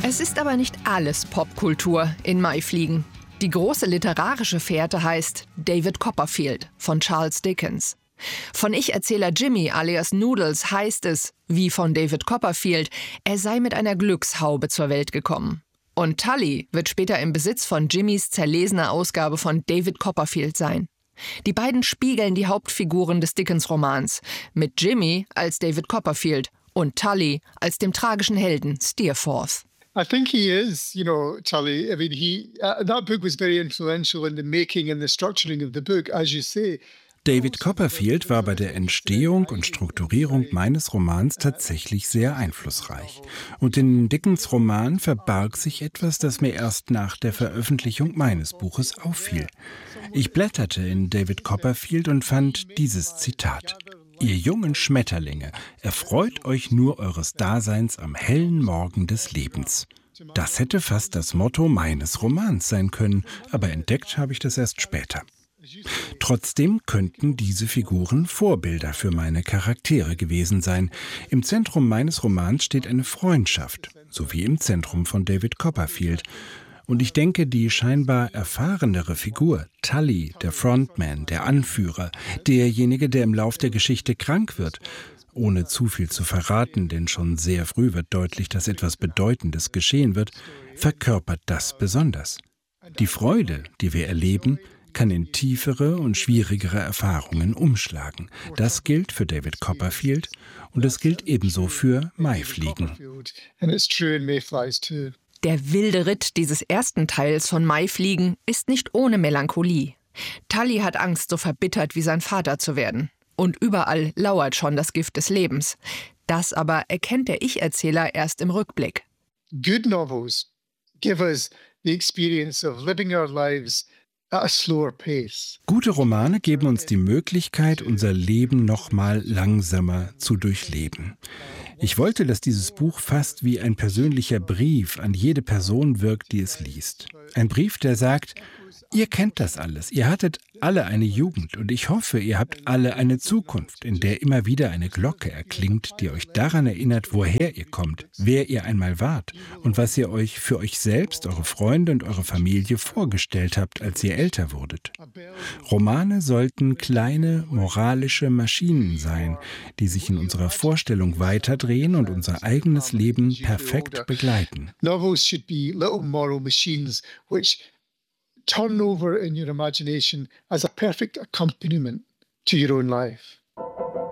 Es ist aber nicht alles Popkultur in Maifliegen. Die große literarische Fährte heißt David Copperfield von Charles Dickens. Von Ich-Erzähler Jimmy alias Noodles heißt es, wie von David Copperfield, er sei mit einer Glückshaube zur Welt gekommen. Und Tully wird später im Besitz von Jimmys zerlesener Ausgabe von David Copperfield sein. Die beiden spiegeln die Hauptfiguren des Dickens-Romans, mit Jimmy als David Copperfield und Tully als dem tragischen Helden Steerforth. I think he is, Tully. I mean, that book was very influential in the making and the structuring of the book, as you say. David Copperfield war bei der Entstehung und Strukturierung meines Romans tatsächlich sehr einflussreich. Und in Dickens Roman verbarg sich etwas, das mir erst nach der Veröffentlichung meines Buches auffiel. Ich blätterte in David Copperfield und fand dieses Zitat: Ihr jungen Schmetterlinge, erfreut euch nur eures Daseins am hellen Morgen des Lebens. Das hätte fast das Motto meines Romans sein können, aber entdeckt habe ich das erst später. Trotzdem könnten diese Figuren Vorbilder für meine Charaktere gewesen sein. Im Zentrum meines Romans steht eine Freundschaft, so wie im Zentrum von David Copperfield. Und ich denke, die scheinbar erfahrenere Figur, Tully, der Frontman, der Anführer, derjenige, der im Lauf der Geschichte krank wird, ohne zu viel zu verraten, denn schon sehr früh wird deutlich, dass etwas Bedeutendes geschehen wird, verkörpert das besonders. Die Freude, die wir erleben, kann in tiefere und schwierigere Erfahrungen umschlagen. Das gilt für David Copperfield und es gilt ebenso für Maifliegen. Der wilde Ritt dieses ersten Teils von Maifliegen ist nicht ohne Melancholie. Tully hat Angst, so verbittert wie sein Vater zu werden. Und überall lauert schon das Gift des Lebens. Das aber erkennt der Ich-Erzähler erst im Rückblick. Good novels give us the experience of living our lives at a slower pace. Gute Romane geben uns die Möglichkeit, unser Leben noch mal langsamer zu durchleben. Ich wollte, dass dieses Buch fast wie ein persönlicher Brief an jede Person wirkt, die es liest. Ein Brief, der sagt: Ihr kennt das alles, ihr hattet alle eine Jugend und ich hoffe, ihr habt alle eine Zukunft, in der immer wieder eine Glocke erklingt, die euch daran erinnert, woher ihr kommt, wer ihr einmal wart und was ihr euch für euch selbst, eure Freunde und eure Familie vorgestellt habt, als ihr älter wurdet. Romane sollten kleine moralische Maschinen sein, die sich in unserer Vorstellung weiterdrehen und unser eigenes Leben perfekt begleiten. Novels should be little moral machines which turn over in your imagination as a perfect accompaniment to your own life.